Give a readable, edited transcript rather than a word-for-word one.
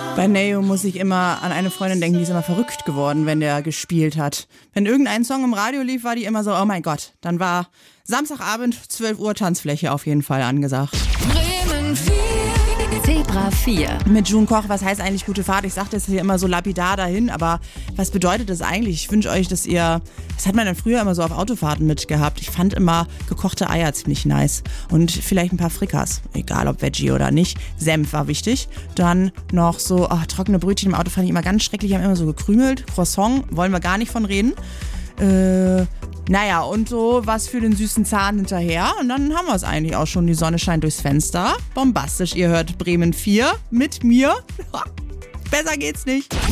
Bei Neo muss ich immer an eine Freundin denken, die ist immer verrückt geworden, wenn der gespielt hat. Wenn irgendein Song im Radio lief, war die immer so, oh mein Gott. Dann war Samstagabend, 12 Uhr, Tanzfläche auf jeden Fall angesagt. Bremen 4. Zebra 4. Mit June Koch, was heißt eigentlich gute Fahrt? Ich sage das hier immer so lapidar dahin, aber was bedeutet das eigentlich? Ich wünsche euch, dass ihr, das hat man dann früher immer so auf Autofahrten mitgehabt. Ich fand immer gekochte Eier ziemlich nice und vielleicht ein paar Frikas, egal ob Veggie oder nicht. Senf war wichtig. Dann noch so trockene Brötchen im Auto fand ich immer ganz schrecklich, die haben immer so gekrümelt. Croissant, wollen wir gar nicht von reden. Naja, und so was für den süßen Zahn hinterher. Und dann haben wir es eigentlich auch schon. Die Sonne scheint durchs Fenster. Bombastisch, ihr hört Bremen 4 mit mir. Besser geht's nicht.